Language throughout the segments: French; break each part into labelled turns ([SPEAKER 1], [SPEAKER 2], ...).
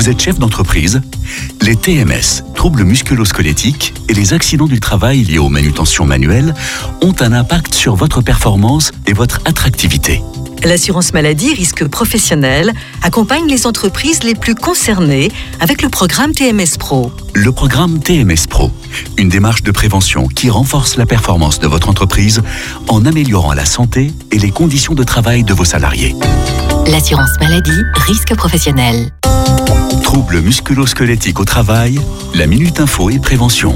[SPEAKER 1] Vous êtes chef d'entreprise? Les TMS, troubles musculo-squelettiques, et les accidents du travail liés aux manutentions manuelles ont un impact sur votre performance et votre attractivité.
[SPEAKER 2] L'assurance maladie risque professionnel accompagne les entreprises les plus concernées avec le programme TMS Pro.
[SPEAKER 1] Le programme TMS Pro, une démarche de prévention qui renforce la performance de votre entreprise en améliorant la santé et les conditions de travail de vos salariés.
[SPEAKER 3] L'assurance maladie, risque professionnel.
[SPEAKER 1] Troubles musculo-squelettiques au travail, la Minute Info et Prévention.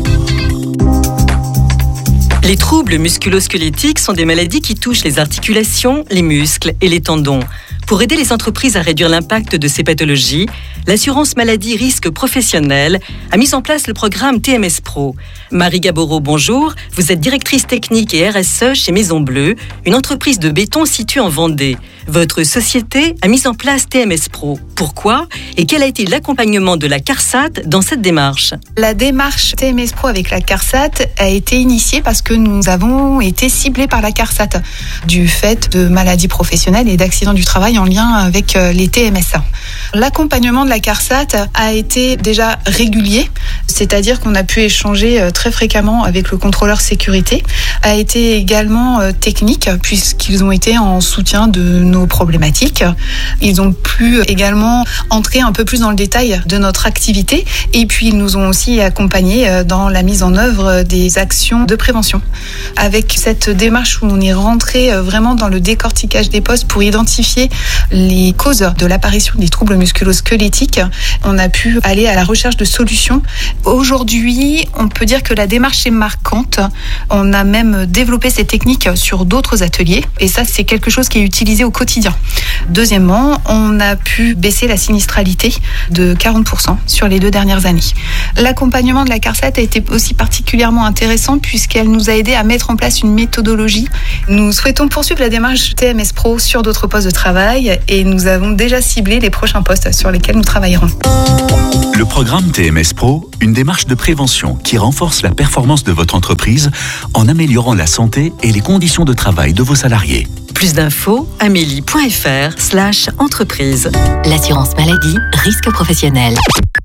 [SPEAKER 2] Les troubles musculo-squelettiques sont des maladies qui touchent les articulations, les muscles et les tendons. Pour aider les entreprises à réduire l'impact de ces pathologies, l'assurance maladie risque professionnel a mis en place le programme TMS Pro. Marie Gaboreau, bonjour. Vous êtes directrice technique et RSE chez Maison Bleue, une entreprise de béton située en Vendée. Votre société a mis en place TMS Pro. Pourquoi et quel a été l'accompagnement de la CARSAT dans cette démarche?
[SPEAKER 4] La démarche TMS Pro avec la CARSAT a été initiée parce que nous avons été ciblés par la CARSAT du fait de maladies professionnelles et d'accidents du travail en lien avec les TMSA. L'accompagnement de la CARSAT a été déjà régulier, c'est-à-dire qu'on a pu échanger très fréquemment avec le contrôleur sécurité, a été également technique puisqu'ils ont été en soutien de nos problématiques. Ils ont pu également entrer un peu plus dans le détail de notre activité et puis ils nous ont aussi accompagnés dans la mise en œuvre des actions de prévention. Avec cette démarche où on est rentré vraiment dans le décortiquage des postes pour identifier les causes de l'apparition des troubles musculo-squelettiques, on a pu aller à la recherche de solutions. Aujourd'hui, on peut dire que la démarche est marquante. On a même développé ces techniques sur d'autres ateliers et ça, c'est quelque chose qui est utilisé au quotidien. Deuxièmement, on a pu baisser la sinistralité de 40% sur les 2 dernières années. L'accompagnement de la CARSAT a été aussi particulièrement intéressant puisqu'elle nous a aidé à mettre en place une méthodologie. Nous souhaitons poursuivre la démarche TMS Pro sur d'autres postes de travail et nous avons déjà ciblé les prochains postes sur lesquels nous travaillerons.
[SPEAKER 1] Le programme TMS Pro, une démarche de prévention qui renforce la performance de votre entreprise en améliorant la santé et les conditions de travail de vos salariés.
[SPEAKER 2] Plus d'infos, amélie.fr/entreprise.
[SPEAKER 3] L'assurance maladie, risque professionnel.